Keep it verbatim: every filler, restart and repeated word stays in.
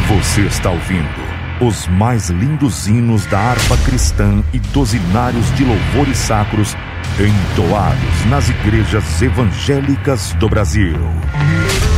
Você está ouvindo os mais lindos hinos da harpa cristã e dos hinários de louvores sacros entoados nas igrejas evangélicas do Brasil.